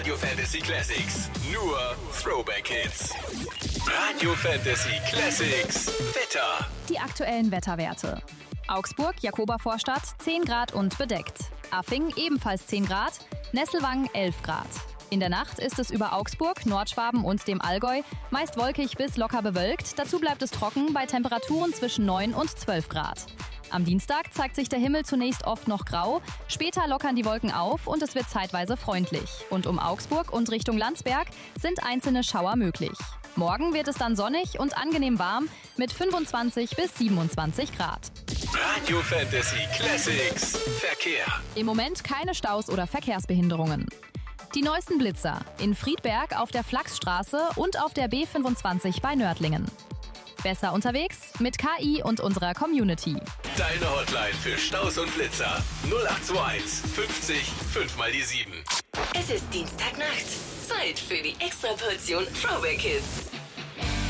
Radio Fantasy Classics. Nur Throwback Hits. Radio Fantasy Classics. Wetter. Die aktuellen Wetterwerte. Augsburg, Jakobervorstadt, 10 Grad und bedeckt. Affing ebenfalls 10 Grad. Nesselwang 11 Grad. In der Nacht ist es über Augsburg, Nordschwaben und dem Allgäu meist wolkig bis locker bewölkt. Dazu bleibt es trocken bei Temperaturen zwischen 9 und 12 Grad. Am Dienstag zeigt sich der Himmel zunächst oft noch grau, später lockern die Wolken auf und es wird zeitweise freundlich. Und um Augsburg und Richtung Landsberg sind einzelne Schauer möglich. Morgen wird es dann sonnig und angenehm warm mit 25 bis 27 Grad. Radio Fantasy Classics. Verkehr. Im Moment keine Staus oder Verkehrsbehinderungen. Die neuesten Blitzer in Friedberg auf der Flachsstraße und auf der B25 bei Nördlingen. Besser unterwegs mit KI und unserer Community. Deine Hotline für Staus und Blitzer. 0821 50 5 mal die 7. Es ist Dienstagnacht. Zeit für die Extraportion Throwback Hits.